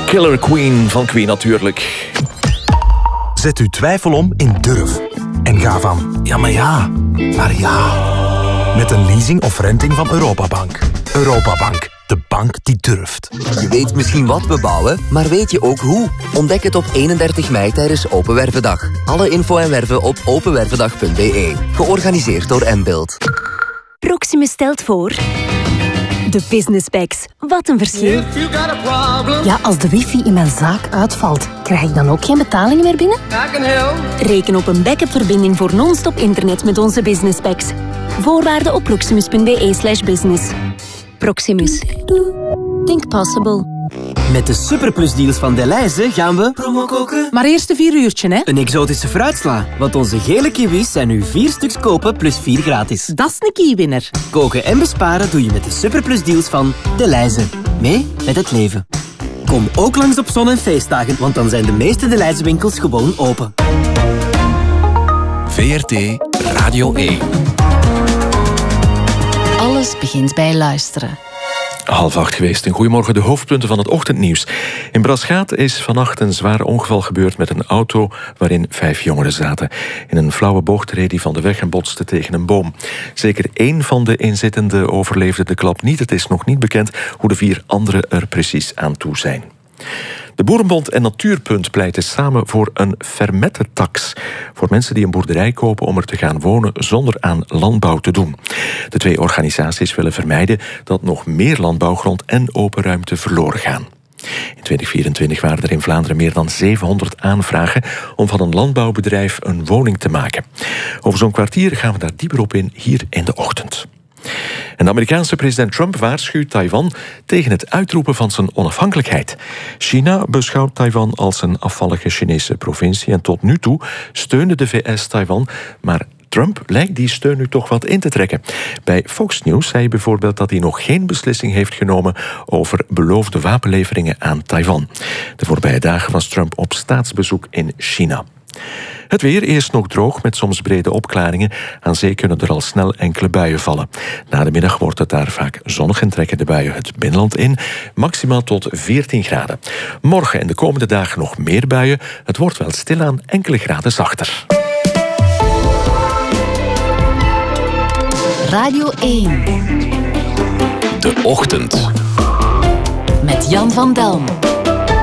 Killer Queen van Queen natuurlijk. Zet uw twijfel om in durf. En ga van ja, maar ja, naar ja. Met een leasing of renting van Europabank. Europabank, de bank die durft. Je weet misschien wat we bouwen, maar weet je ook hoe? Ontdek het op 31 mei tijdens Open Wervendag. Alle info en werven op openwervendag.be. Georganiseerd door Mbuild. Proximus stelt voor... De Business Packs. Wat een verschil. Ja, als de wifi in mijn zaak uitvalt, krijg ik dan ook geen betalingen meer binnen? Reken op een backup-verbinding voor non-stop internet met onze Business Packs. Voorwaarden op proximus.be/business. Proximus. Think possible. Met de superplusdeals van Delhaize gaan we promo koken. Maar eerst een 4 uurtje, hè? Een exotische fruitsla, want onze gele kiwis zijn nu 4 stuks kopen plus 4 gratis. Dat is een key-winner. Koken en besparen doe je met de superplusdeals van Delhaize. Mee met het leven. Kom ook langs op zon- en feestdagen, want dan zijn de meeste Delhaize winkels gewoon open. VRT Radio 1. Alles begint bij luisteren. 7:30 geweest. Een goedemorgen, de hoofdpunten van het ochtendnieuws. In Braschaat is vannacht een zwaar ongeval gebeurd met een auto waarin 5 jongeren zaten. In een flauwe bocht reed hij van de weg en botste tegen een boom. Zeker 1 van de inzittenden overleefde de klap niet. Het is nog niet bekend hoe de 4 anderen er precies aan toe zijn. De Boerenbond en Natuurpunt pleiten samen voor een fermette-tax voor mensen die een boerderij kopen om er te gaan wonen zonder aan landbouw te doen. De 2 organisaties willen vermijden dat nog meer landbouwgrond en open ruimte verloren gaan. In 2024 waren er in Vlaanderen meer dan 700 aanvragen om van een landbouwbedrijf een woning te maken. Over zo'n kwartier gaan we daar dieper op in hier in de ochtend. En de Amerikaanse president Trump waarschuwt Taiwan tegen het uitroepen van zijn onafhankelijkheid. China beschouwt Taiwan als een afvallige Chinese provincie en tot nu toe steunde de VS Taiwan, maar Trump lijkt die steun nu toch wat in te trekken. Bij Fox News zei hij bijvoorbeeld dat hij nog geen beslissing heeft genomen over beloofde wapenleveringen aan Taiwan. De voorbije dagen was Trump op staatsbezoek in China. Het weer eerst nog droog met soms brede opklaringen. Aan zee kunnen er al snel enkele buien vallen. Na de middag wordt het daar vaak zonnig en trekken de buien het binnenland in. Maximaal tot 14 graden. Morgen en de komende dagen nog meer buien. Het wordt wel stilaan enkele graden zachter. Radio 1. De ochtend. Met Jan van Delm.